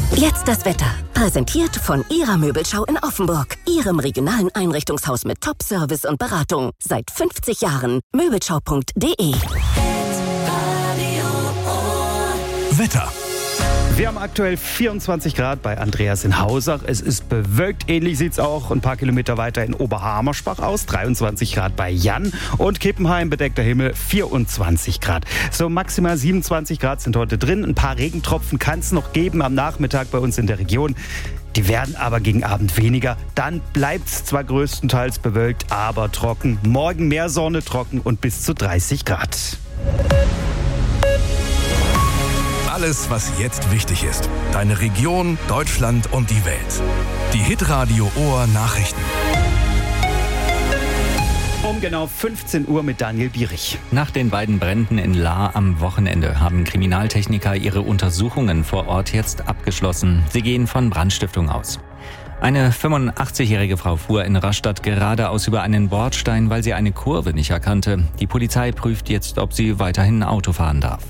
Jetzt das Wetter. Präsentiert von Ihrer Möbelschau in Offenburg. Ihrem regionalen Einrichtungshaus mit Top-Service und Beratung. Seit 50 Jahren. Möbelschau.de. Wetter. Wir haben aktuell 24 Grad bei Andreas in Hausach. Es ist bewölkt. Ähnlich sieht es auch ein paar Kilometer weiter in Oberhamersbach aus. 23 Grad bei Jan. Und Kippenheim, bedeckter Himmel, 24 Grad. So maximal 27 Grad sind heute drin. Ein paar Regentropfen kann es noch geben am Nachmittag bei uns in der Region. Die werden aber gegen Abend weniger. Dann bleibt es zwar größtenteils bewölkt, aber trocken. Morgen mehr Sonne, trocken und bis zu 30 Grad. Alles, was jetzt wichtig ist. Deine Region, Deutschland und die Welt. Die Hitradio Ohr Nachrichten. Um genau 15 Uhr mit Daniel Bierich. Nach den beiden Bränden in Lahr am Wochenende haben Kriminaltechniker ihre Untersuchungen vor Ort jetzt abgeschlossen. Sie gehen von Brandstiftung aus. Eine 85-jährige Frau fuhr in Rastatt geradeaus über einen Bordstein, weil sie eine Kurve nicht erkannte. Die Polizei prüft jetzt, ob sie weiterhin Auto fahren darf.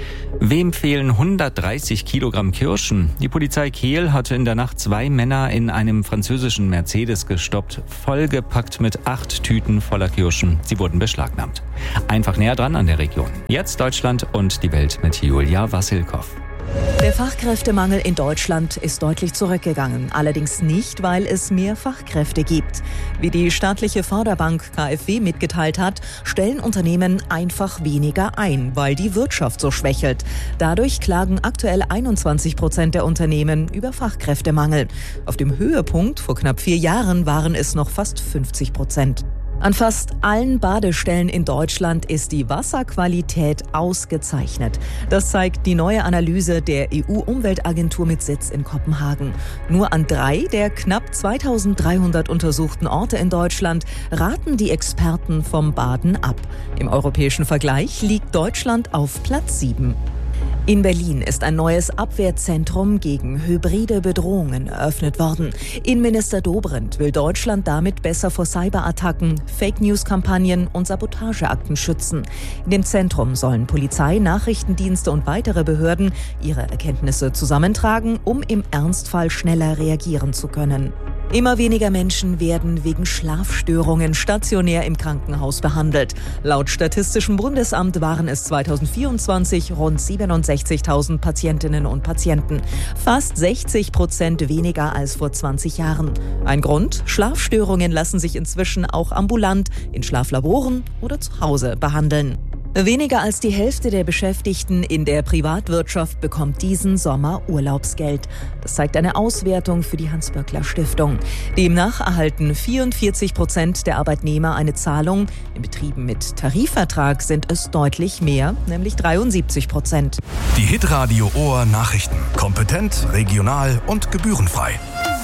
Wem fehlen 130 Kilogramm Kirschen? Die Polizei Kehl hatte in der Nacht 2 Männer in einem französischen Mercedes gestoppt, vollgepackt mit 8 Tüten voller Kirschen. Sie wurden beschlagnahmt. Einfach näher dran an der Region. Jetzt Deutschland und die Welt mit Julia Wassilkow. Der Fachkräftemangel in Deutschland ist deutlich zurückgegangen. Allerdings nicht, weil es mehr Fachkräfte gibt. Wie die staatliche Förderbank KfW mitgeteilt hat, stellen Unternehmen einfach weniger ein, weil die Wirtschaft so schwächelt. Dadurch klagen aktuell 21% der Unternehmen über Fachkräftemangel. Auf dem Höhepunkt vor knapp 4 Jahren waren es noch fast 50%. An fast allen Badestellen in Deutschland ist die Wasserqualität ausgezeichnet. Das zeigt die neue Analyse der EU-Umweltagentur mit Sitz in Kopenhagen. Nur an 3 der knapp 2300 untersuchten Orte in Deutschland raten die Experten vom Baden ab. Im europäischen Vergleich liegt Deutschland auf Platz 7. In Berlin ist ein neues Abwehrzentrum gegen hybride Bedrohungen eröffnet worden. Innenminister Dobrindt will Deutschland damit besser vor Cyberattacken, Fake-News-Kampagnen und Sabotageakten schützen. In dem Zentrum sollen Polizei, Nachrichtendienste und weitere Behörden ihre Erkenntnisse zusammentragen, um im Ernstfall schneller reagieren zu können. Immer weniger Menschen werden wegen Schlafstörungen stationär im Krankenhaus behandelt. Laut Statistischem Bundesamt waren es 2024 rund 67.000 Patientinnen und Patienten. Fast 60% weniger als vor 20 Jahren. Ein Grund? Schlafstörungen lassen sich inzwischen auch ambulant in Schlaflaboren oder zu Hause behandeln. Weniger als die Hälfte der Beschäftigten in der Privatwirtschaft bekommt diesen Sommer Urlaubsgeld. Das zeigt eine Auswertung für die Hans-Böckler-Stiftung. Demnach erhalten 44% der Arbeitnehmer eine Zahlung. In Betrieben mit Tarifvertrag sind es deutlich mehr, nämlich 73%. Die Hitradio Ohr Nachrichten. Kompetent, regional und gebührenfrei.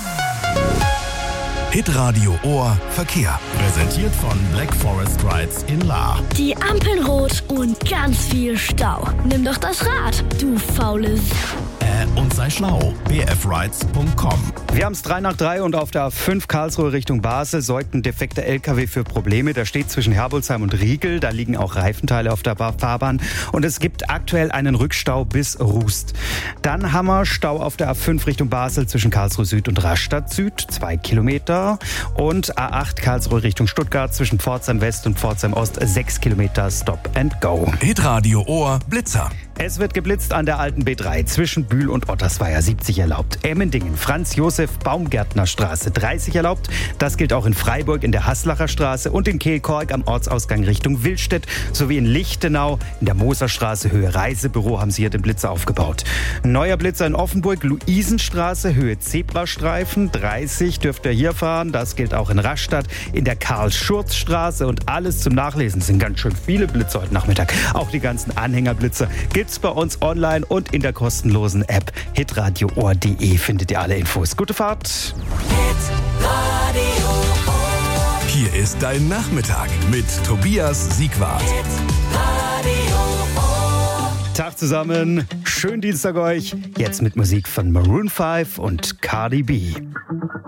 Hitradio Ohr Verkehr. Präsentiert von Black Forest Rides in Lahr. Die Ampeln rot und ganz viel Stau. Nimm doch das Rad, du faules. Und sei schlau. bfrides.com. Wir haben es 3 nach 3 und auf der A5 Karlsruhe Richtung Basel sorgt ein defekter LKW für Probleme. Der steht zwischen Herbolzheim und Riegel. Da liegen auch Reifenteile auf der Fahrbahn. Und es gibt aktuell einen Rückstau bis Rust. Dann haben wir Stau auf der A5 Richtung Basel zwischen Karlsruhe Süd und Rastatt Süd, 2 Kilometer. Und A8 Karlsruhe Richtung Stuttgart zwischen Pforzheim West und Pforzheim Ost, 6 Kilometer Stop and Go. Hitradio Ohr Blitzer. Es wird geblitzt an der alten B3 zwischen Bühl und Ottersweier, 70 erlaubt. Emmendingen, Franz-Josef-Baumgärtner-Straße, 30 erlaubt. Das gilt auch in Freiburg in der Haslacher Straße und in Kehlkork am Ortsausgang Richtung Willstedt sowie in Lichtenau in der Moserstraße Höhe Reisebüro haben sie hier den Blitzer aufgebaut. Neuer Blitzer in Offenburg, Luisenstraße, Höhe Zebrastreifen, 30 dürft ihr hier fahren. Das gilt auch in Rastatt, in der Karl-Schurz-Straße und alles zum Nachlesen. Es sind ganz schön viele Blitzer heute Nachmittag. Auch die ganzen Anhängerblitzer gibt's bei uns online und in der kostenlosen App hitradioohr.de findet ihr alle Infos. Gute Fahrt! Hier ist dein Nachmittag mit Tobias Siegwart. Tag zusammen, schönen Dienstag euch. Jetzt mit Musik von Maroon 5 und Cardi B.